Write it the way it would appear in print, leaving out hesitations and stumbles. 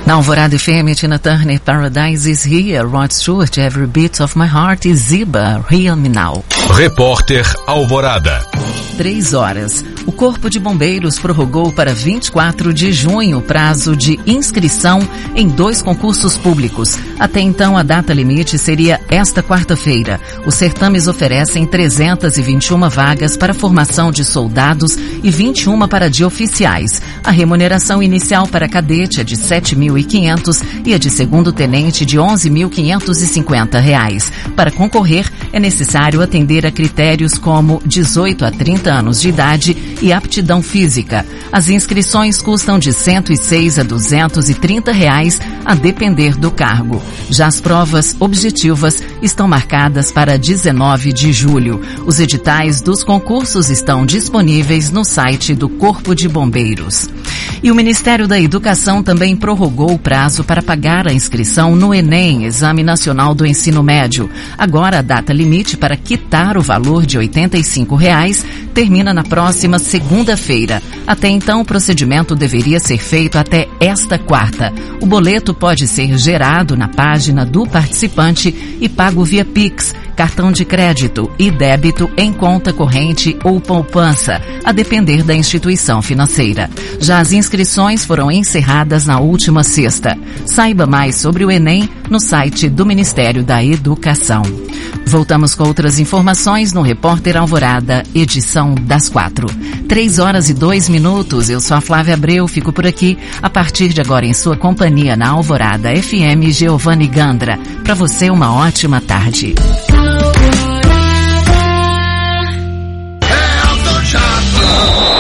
Na Alvorada FM, Tina Turner, Paradise is Here, Rod Stewart, Every Beat of My Heart e Ziba, Hear Me Now. Repórter Alvorada. 3 horas. O Corpo de Bombeiros prorrogou para 24 de junho o prazo de inscrição em 2 concursos públicos. Até então, a data limite seria esta quarta-feira. Os certames oferecem 321 vagas para formação de soldados e 21 para de oficiais. A remuneração inicial para cadete é de R$ 7.500 e a de segundo tenente de R$ 11.550. Para concorrer, é necessário atender a critérios como 18 a 30 anos de idade e aptidão física. As inscrições custam de R$ 106 a R$ 230 a depender do cargo. Já as provas objetivas estão marcadas para 19 de julho. Os editais dos concursos estão disponíveis no site do Corpo de Bombeiros. E o Ministério da Educação também prorrogou o prazo para pagar a inscrição no Enem, Exame Nacional do Ensino Médio. Agora a data limite para quitar o valor de R$ 85 termina na próxima segunda-feira. Até então, o procedimento deveria ser feito até esta quarta. O boleto pode ser gerado na página do participante e pago via Pix, cartão de crédito e débito em conta corrente ou poupança, a depender da instituição financeira. Já as inscrições foram encerradas na última sexta. Saiba mais sobre o Enem no site do Ministério da Educação. Voltamos com outras informações no Repórter Alvorada, edição das 4. 3 horas e 2 minutos. Eu sou a Flávia Abreu, fico por aqui a partir de agora em sua companhia na Alvorada FM Giovanni Gandra. Para você, uma ótima tarde. Elton John.